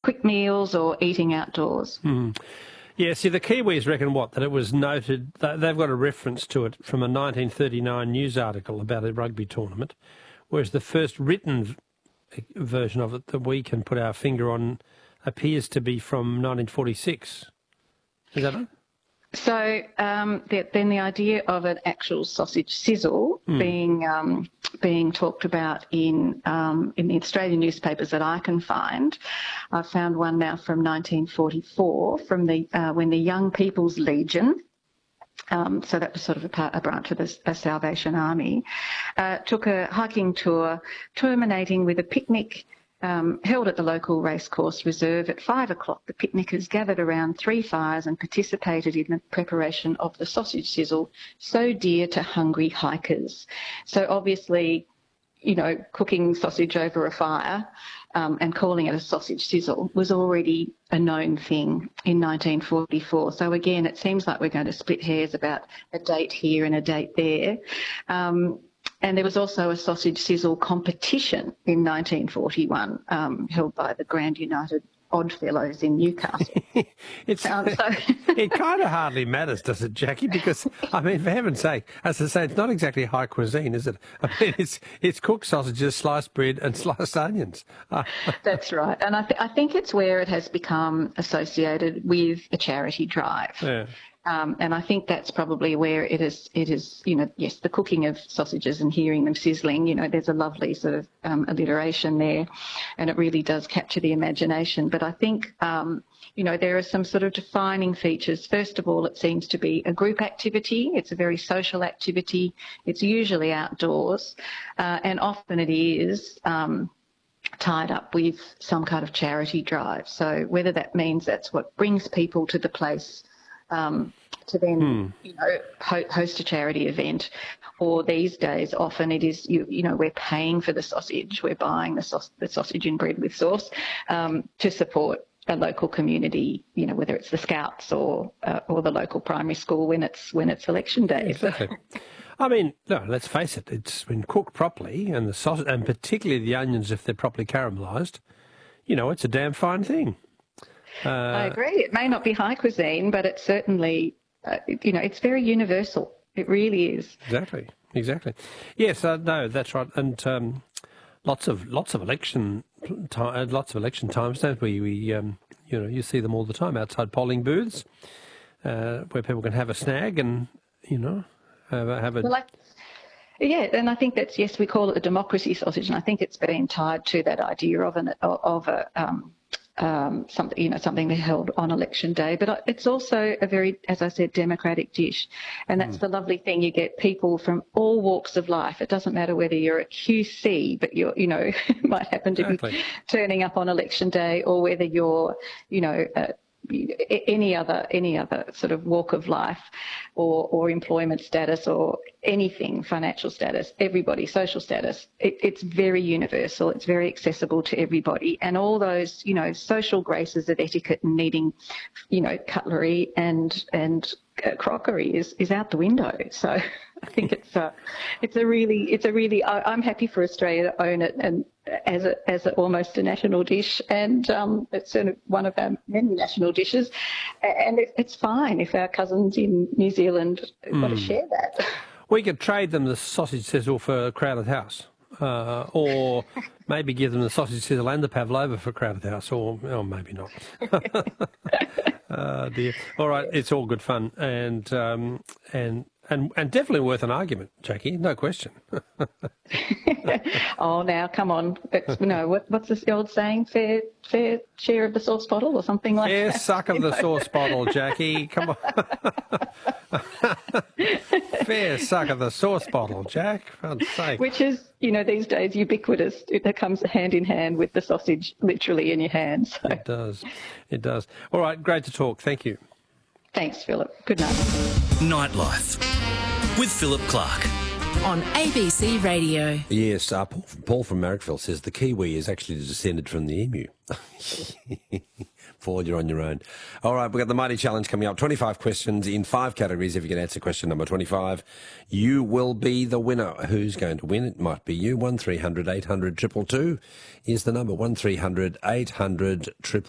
quick meals or eating outdoors. Mm. Yeah, see, the Kiwis reckon that it was noted, they've got a reference to it from a 1939 news article about a rugby tournament, whereas the first written version of it that we can put our finger on appears to be from 1946. Is that it? So then the idea of an actual sausage sizzle being talked about in the Australian newspapers that I can find, I've found one now from 1944 from when the Young People's Legion. So that was sort of a branch of the Salvation Army, took a hiking tour terminating with a picnic held at the local racecourse reserve at 5 o'clock. The picnickers gathered around 3 fires and participated in the preparation of the sausage sizzle, so dear to hungry hikers. So obviously, cooking sausage over a fire and calling it a sausage sizzle was already a known thing in 1944. So again, it seems like we're going to split hairs about a date here and a date there. And there was also a sausage sizzle competition in 1941 held by the Grand United Oddfellows in Newcastle. It kind of hardly matters, does it, Jackie? Because, I mean, for heaven's sake, as I say, it's not exactly high cuisine, is it? I mean, it's cooked sausages, sliced bread and sliced onions. That's right. And I think it's where it has become associated with a charity drive. Yeah. And I think that's probably where it is, yes, the cooking of sausages and hearing them sizzling, there's a lovely sort of alliteration there, and it really does capture the imagination. But I think, there are some sort of defining features. First of all, it seems to be a group activity. It's a very social activity. It's usually outdoors, and often it is tied up with some kind of charity drive. So whether that means that's what brings people to the place to then, host a charity event, or these days often it is, we're paying for the sausage, we're buying the sausage and bread with sauce to support a local community, whether it's the Scouts or the local primary school when it's election day. Exactly. I mean, no, let's face it, it's been cooked properly, and the sausage, and particularly the onions, if they're properly caramelised, it's a damn fine thing. I agree. It may not be high cuisine, but it's certainly, it's very universal. It really is. Exactly. Yes, no, that's right. And lots of election times, don't we? You see them all the time outside polling booths, where people can have a snag and have a. Yeah, and I think that's, yes, we call it the democracy sausage, and I think it's been tied to that idea of something held on election day. But it's also a very, as I said, democratic dish. And that's the lovely thing. You get people from all walks of life. It doesn't matter whether you're a QC, but you're, might happen to be turning up on election day, or whether you're, any other sort of walk of life or employment status or anything, financial status, everybody, social status. It's very universal. It's very accessible to everybody. And all those, social graces of etiquette and needing, cutlery and crockery is out the window. So I think it's a really I'm happy for Australia to own it and as almost a national dish, and it's sort of one of our many national dishes, and it's fine if our cousins in New Zealand want to share that. We could trade them the sausage sizzle for a Crowded House. Or maybe give them the sausage sizzle and the pavlova for Crowded House, or maybe not. Dear. All right, it's all good fun, and definitely worth an argument, Jackie. No question. Oh, now come on! What's this old saying? Fair share of the sauce bottle, or something like that. Fair suck of the sauce bottle, Jackie. Come on. Fair suck of the sauce bottle, Jack. For God's sake. Which is, these days ubiquitous. It comes hand in hand with the sausage, literally in your hands. So. It does. All right, great to talk. Thank you. Thanks, Philip. Good night. Nightlife with Philip Clark. On ABC Radio. Yes, Paul from Marrickville says the kiwi is actually descended from the emu. Paul, you're on your own. All right, we've got the Mighty Challenge coming up. 25 questions in 5 categories. If you can answer question number 25, you will be the winner. Who's going to win? It might be you. 1300 800 222 is the number. 1300 800 222.